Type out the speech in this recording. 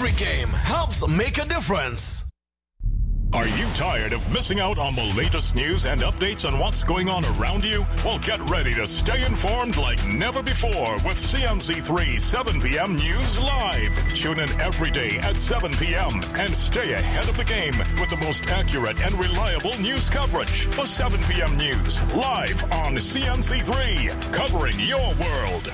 Every game helps make a difference. Are you tired of missing out on the latest news and updates on what's going on around you? Well, get ready to stay informed like never before with CNC3 7 p.m. News Live. Tune in every day at 7 p.m. and stay ahead of the game with the most accurate and reliable news coverage. The 7 p.m. News live on CNC3, covering your world.